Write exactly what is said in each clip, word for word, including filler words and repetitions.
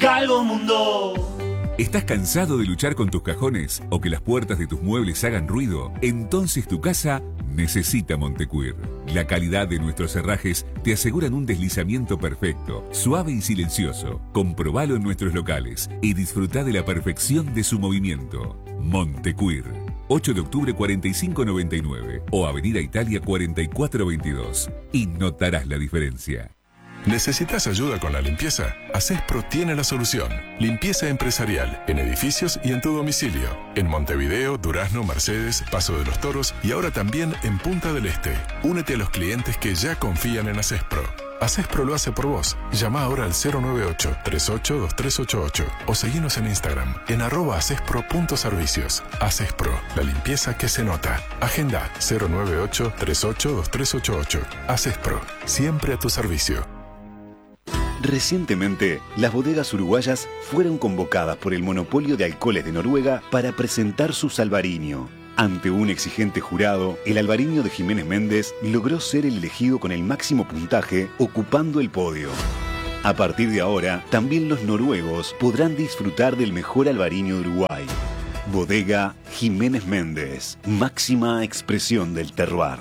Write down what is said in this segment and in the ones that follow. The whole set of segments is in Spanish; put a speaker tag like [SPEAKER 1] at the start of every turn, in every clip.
[SPEAKER 1] Galgomundo.
[SPEAKER 2] ¿Estás cansado de luchar con tus cajones o que las puertas de tus muebles hagan ruido? Entonces tu casa necesita Montecuir. La calidad de nuestros herrajes te aseguran un deslizamiento perfecto, suave y silencioso. Comprobalo en nuestros locales y disfruta de la perfección de su movimiento. Montecuir. ocho de octubre cuarenta y cinco noventa y nueve o Avenida Italia cuarenta y cuatro veintidós. Y notarás la diferencia.
[SPEAKER 3] ¿Necesitas ayuda con la limpieza? Asespro tiene la solución. Limpieza empresarial, en edificios y en tu domicilio. En Montevideo, Durazno, Mercedes, Paso de los Toros y ahora también en Punta del Este. Únete a los clientes que ya confían en Asespro. Asespro lo hace por vos. Llama ahora al cero nueve ocho, tres ocho, dos tres ocho ocho o seguinos en Instagram en arroba asespro.servicios. Asespro, la limpieza que se nota. Agenda cero nueve ocho, tres ocho, dos tres ocho ocho. Asespro, siempre a tu servicio.
[SPEAKER 4] Recientemente, las bodegas uruguayas fueron convocadas por el monopolio de alcoholes de Noruega para presentar su Albariño. Ante un exigente jurado, el Albariño de Jiménez Méndez logró ser el elegido con el máximo puntaje, ocupando el podio. A partir de ahora, también los noruegos podrán disfrutar del mejor Albariño de Uruguay. Bodega Jiménez Méndez, máxima expresión del terroir.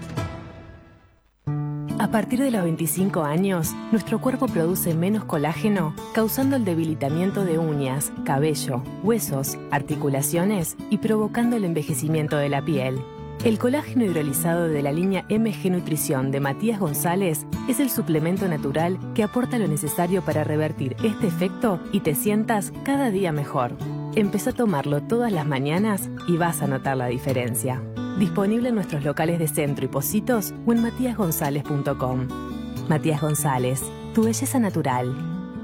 [SPEAKER 5] A partir de los veinticinco años, nuestro cuerpo produce menos colágeno, causando el debilitamiento de uñas, cabello, huesos, articulaciones y provocando el envejecimiento de la piel. El colágeno hidrolizado de la línea M G Nutrición de Matías González es el suplemento natural que aporta lo necesario para revertir este efecto y te sientas cada día mejor. Empezá a tomarlo todas las mañanas y vas a notar la diferencia. Disponible en nuestros locales de Centro y Pocitos o en matías gonzález punto com. Matías González, tu belleza natural.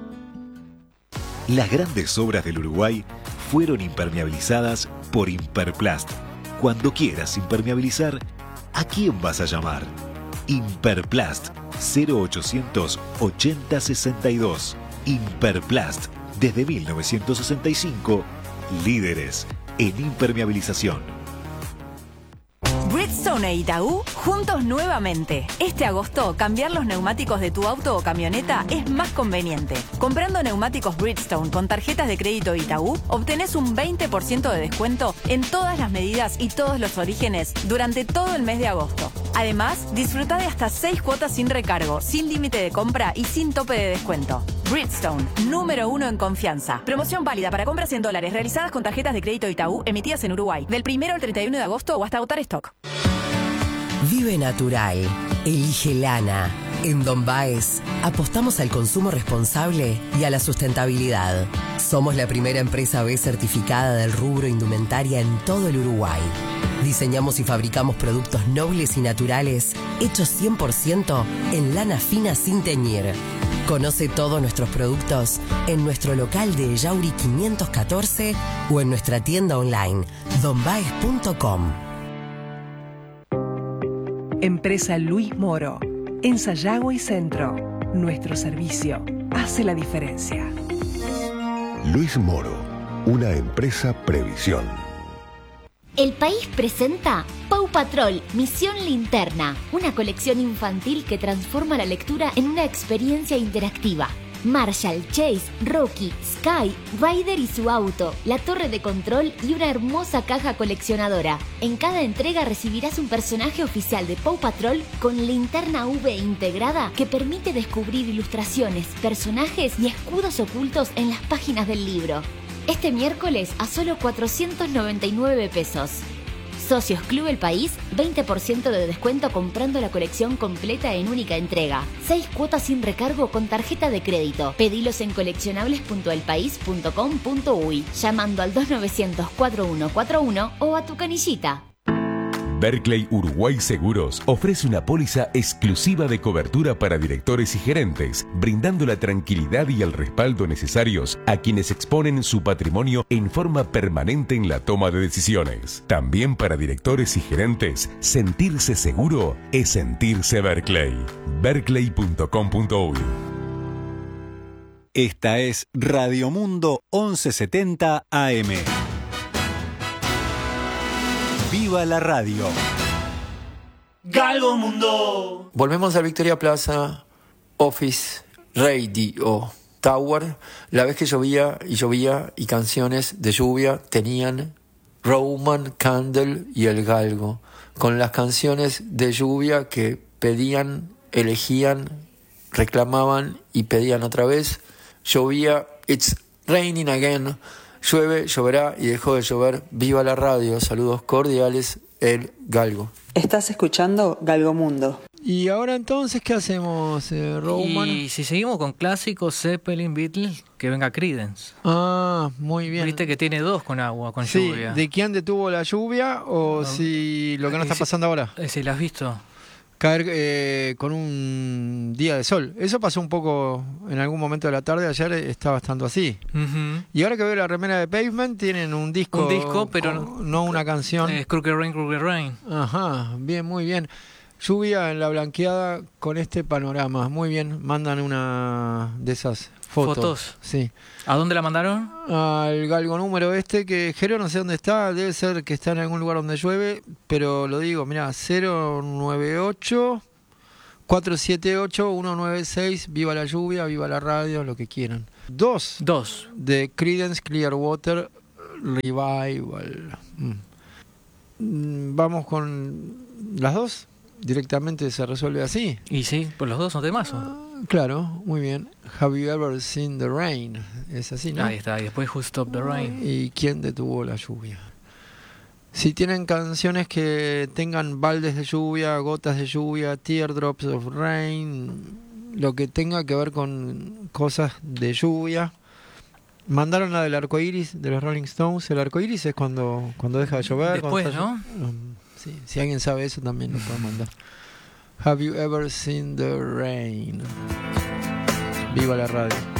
[SPEAKER 4] Las grandes obras del Uruguay fueron impermeabilizadas por Imperplast. Cuando quieras impermeabilizar, ¿a quién vas a llamar? Imperplast cero ochocientos ochenta sesenta y dos. Imperplast, desde mil novecientos sesenta y cinco, líderes en impermeabilización.
[SPEAKER 6] Bridgestone e Itaú juntos nuevamente. Este agosto, cambiar los neumáticos de tu auto o camioneta es más conveniente. Comprando neumáticos Bridgestone con tarjetas de crédito Itaú, obtenés un veinte por ciento de descuento en todas las medidas y todos los orígenes durante todo el mes de agosto. Además, disfruta de hasta seis cuotas sin recargo, sin límite de compra y sin tope de descuento. Bridgestone, número uno en confianza. Promoción válida para compras en dólares realizadas con tarjetas de crédito Itaú emitidas en Uruguay, del primero al treinta y uno de agosto o hasta agotar stock.
[SPEAKER 7] Vive natural. Elige lana. En Don Baez apostamos al consumo responsable y a la sustentabilidad. Somos la primera empresa B certificada del rubro indumentaria en todo el Uruguay. Diseñamos y fabricamos productos nobles y naturales hechos cien por ciento en lana fina sin teñir. Conoce todos nuestros productos en nuestro local de Yauri quinientos catorce o en nuestra tienda online don baez punto com.
[SPEAKER 8] Empresa Luis Moro, en Sayago y Centro. Nuestro servicio hace la diferencia.
[SPEAKER 9] Luis Moro, una empresa Previsión.
[SPEAKER 10] El País presenta Paw Patrol, Misión Linterna, una colección infantil que transforma la lectura en una experiencia interactiva. Marshall, Chase, Rocky, Sky, Ryder y su auto, la torre de control y una hermosa caja coleccionadora. En cada entrega recibirás un personaje oficial de Paw Patrol con linterna U V integrada que permite descubrir ilustraciones, personajes y escudos ocultos en las páginas del libro. Este miércoles a solo cuatrocientos noventa y nueve pesos. Socios Club El País, veinte por ciento de descuento comprando la colección completa en única entrega. seis cuotas sin recargo con tarjeta de crédito. Pedilos en coleccionables punto el país punto com punto uy, llamando al dos novecientos cuatro uno cuatro uno o a tu canillita.
[SPEAKER 11] Berkeley Uruguay Seguros ofrece una póliza exclusiva de cobertura para directores y gerentes, brindando la tranquilidad y el respaldo necesarios a quienes exponen su patrimonio en forma permanente en la toma de decisiones. También para directores y gerentes, sentirse seguro es sentirse Berkeley. berkeley punto com punto uy.
[SPEAKER 12] Esta es Radio Mundo once setenta A M. ¡Viva la radio!
[SPEAKER 1] Galgomundo.
[SPEAKER 13] Volvemos a Victoria Plaza, Office Radio.
[SPEAKER 1] Tower, la vez que llovía y llovía y canciones de lluvia tenían Roman Candle y El Galgo, con las canciones de lluvia que pedían, elegían, reclamaban y pedían otra vez. Llovía, It's Raining Again, llueve, lloverá y dejó de llover. Viva la radio, saludos cordiales, El Galgo.
[SPEAKER 13] Estás escuchando Galgomundo.
[SPEAKER 14] Y ahora entonces, ¿qué hacemos, eh, Roman?
[SPEAKER 15] Y si seguimos con clásicos, Zeppelin, Beatles, que venga Creedence.
[SPEAKER 14] Ah, muy bien.
[SPEAKER 15] Viste que tiene dos con agua, con
[SPEAKER 14] sí,
[SPEAKER 15] lluvia.
[SPEAKER 14] ¿de quién detuvo la lluvia o no, si lo que no está
[SPEAKER 15] si,
[SPEAKER 14] pasando ahora?
[SPEAKER 15] Si la has visto.
[SPEAKER 14] Caer eh, con un día de sol. Eso pasó un poco en algún momento de la tarde. Ayer estaba estando así.
[SPEAKER 15] Uh-huh.
[SPEAKER 14] Y ahora que veo la remera de Pavement, tienen un disco.
[SPEAKER 15] Un disco, pero
[SPEAKER 14] no, no una canción.
[SPEAKER 15] Es Crooked Rain, Crooked Rain.
[SPEAKER 14] Ajá, bien, muy bien. Lluvia en la blanqueada con este panorama. Muy bien, mandan una de esas fotos.
[SPEAKER 15] ¿Fotos?
[SPEAKER 14] Sí.
[SPEAKER 15] ¿A dónde la mandaron?
[SPEAKER 14] Al galgo número este, que Jero no sé dónde está, debe ser que está en algún lugar donde llueve, pero lo digo, mirá, cero nueve ocho, cuatro siete ocho, uno nueve seis, viva la lluvia, viva la radio, lo que quieran. Dos.
[SPEAKER 15] Dos.
[SPEAKER 14] De Creedence Clearwater Revival. Mm. Vamos con las dos. Directamente se resuelve así.
[SPEAKER 15] Y sí, pues los dos son temazos.
[SPEAKER 14] Ah, claro, muy bien. Have you ever seen the rain? Es así, ¿no?
[SPEAKER 15] Ahí está, y después Who Stopped the Rain.
[SPEAKER 14] ¿Y quién detuvo la lluvia? Si tienen canciones que tengan baldes de lluvia, gotas de lluvia, teardrops of rain, lo que tenga que ver con cosas de lluvia. Mandaron la del arco iris de los Rolling Stones. El arco iris es cuando, cuando deja de llover.
[SPEAKER 15] Después,
[SPEAKER 14] está,
[SPEAKER 15] ¿no?
[SPEAKER 14] Um, sí, si alguien sabe eso también lo puede mandar. Have you ever seen the rain? Viva la radio.